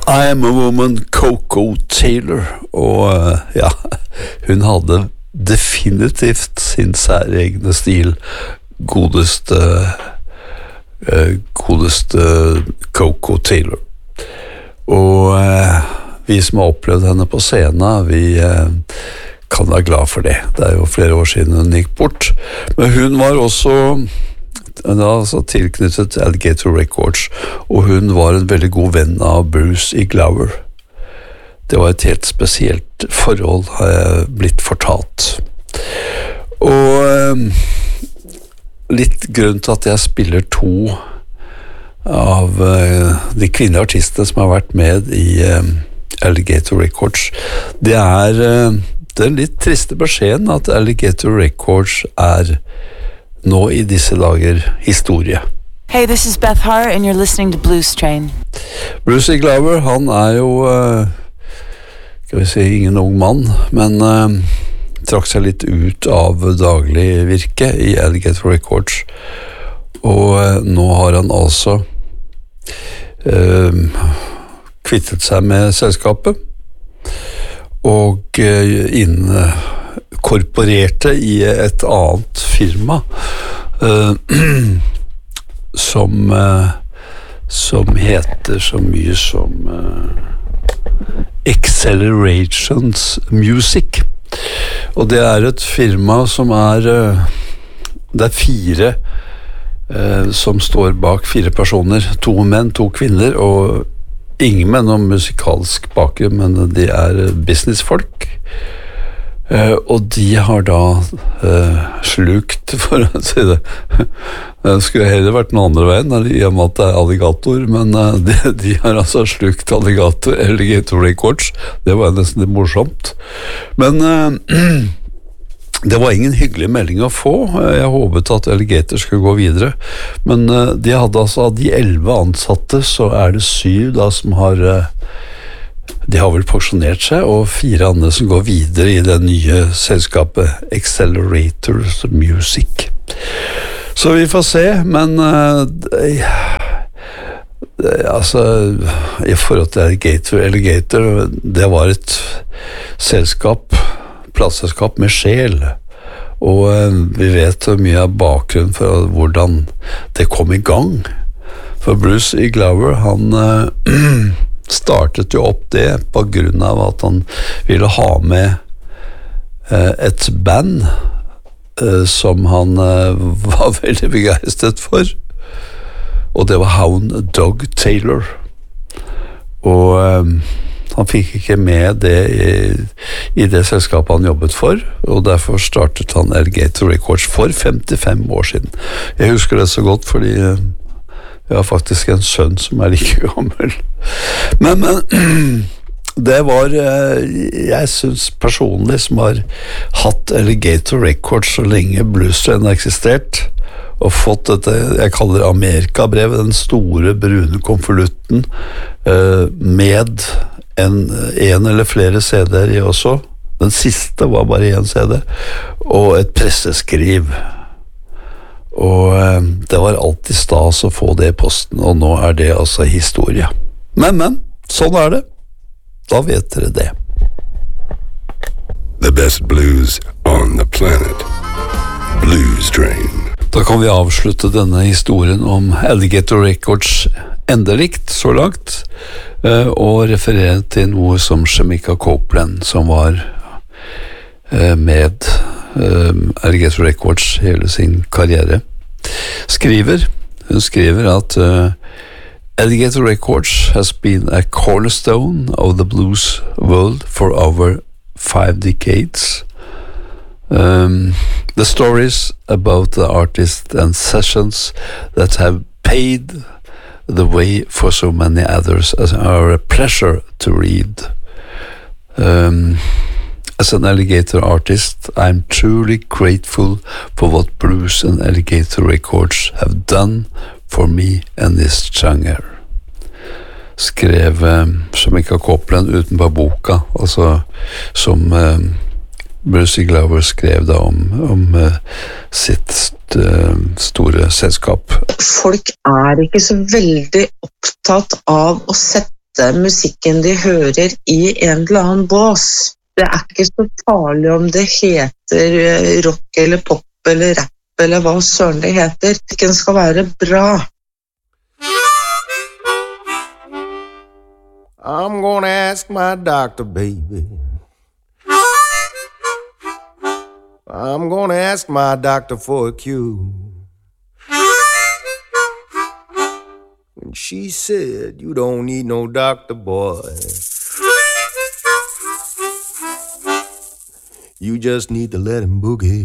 I Am a Woman, Coco Taylor, og ja, hun hadde definitivt sin særegne stil, godeste Coco Taylor. Og vi som har opplevd henne på scenen, vi kan være glad for det. Det jo flere år siden hun gikk bort. Men hun var også tilknyttet Alligator Records, og hun var en veldig god venn av Bruce E. Glover. Det var et helt spesielt forhold, har jeg blitt fortalt. Og litt grunn til at jeg spiller to av de kvinnelige artistene som har vært med i Alligator Records, det den litt triste beskjeden at Alligator Records nå i disse dager historie. Hey, this is Beth Hart and you're listening to Blues Train. Bruce E. Glover, han jo skal vi si ingen ung mann, men trakk seg litt ut av daglig virke i Alligator Records, og nå har han altså kvittet seg med selskapet og korporerte i et annet firma som heter så mye som Accelerations Music, og det et firma som det fire som står bak, fire personer, 2 menn, 2 kvinner, og ingen med noen musikalsk bakgrunn, men de businessfolk. Og de har da slukt, for å si det. Det skulle heller vært den andre veien, i og med at det alligator, men de har altså slukt Alligator Records. Det var nesten litt morsomt. Men det var ingen hyggelig melding å få. Jeg håpet at Alligator skulle gå videre, men de hadde altså, av de 11 ansatte, så det 7 da som de har vel pensjonert seg, og 4 andre som går videre i det nye selskapet Accelerators Music. Så vi får se, men altså, i forhold til Alligator, det var et plateselskap med sjel, og vi vet mye av bakgrunnen for hvordan det kom i gang. For Bruce E. Glover, han startet jo opp det på grunn av at han ville ha med et band som han var veldig begeistret for, og det var Hound Dog Taylor, og han fikk ikke med det i det selskapet han jobbet for, og derfor startet han Alligator Records for 55 år siden. Jeg husker det så godt, fordi jeg har faktisk en sønn som like gammel. Men det var, jeg synes personlig, som har hatt Alligator Records så lenge Blues Train har eksistert, og fått dette, jeg kaller det Amerikabrevet, den store brune konvolutten, med en eller flere CD-er i også. Den siste var bare 1 CD, og et presseskriv. Og det var alltid stas å få det i posten, og nå det altså historie. Men, sånn det. Da vet dere det. The best blues on the planet. Blues Train. Da kan vi avslutte denne historien om Alligator Records endelikt, så langt, og referere til noe som Shemekia Copeland, som var med Alligator Records hele sin karriere, skriver. Hun skriver at Alligator Records has been a cornerstone of the blues world for over 5 decades. The stories about the artists and sessions that have paved the way for so many others are a pleasure to read. As an Alligator artist, I'm truly grateful for what Bruce and Alligator Records have done for me and this genre. Skrev Shemekia Copeland utenpå boka, altså som Bruce E. Glover skrev da om sitt store selskap. Folk ikke så veldig opptatt av å sette putte musikken de hører i en eller annen bås. Det ikke så farlig om det heter rock eller pop eller rap eller hva søren det heter. Musikken skal være bra. I'm gonna ask my doctor, baby. I'm gonna ask my doctor for a cue. And she said, you don't need no doctor, boy. You just need to let him boogie.